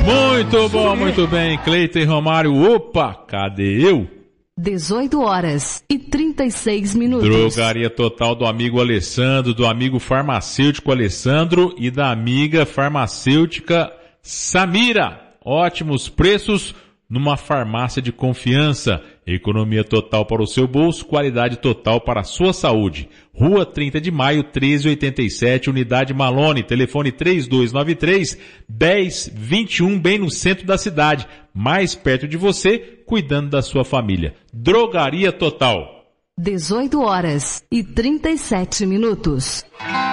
Muito bom, muito bem. Cleiton e Romário, opa, cadê eu? 18h36. Drogaria Total do amigo Alessandro, do amigo farmacêutico Alessandro e da amiga farmacêutica Samira. Ótimos preços numa farmácia de confiança. Economia total para o seu bolso, qualidade total para a sua saúde. Rua 30 de Maio, 1387, Unidade Malone, telefone 3293-1021, bem no centro da cidade, mais perto de você, cuidando da sua família. Drogaria Total. 18h37.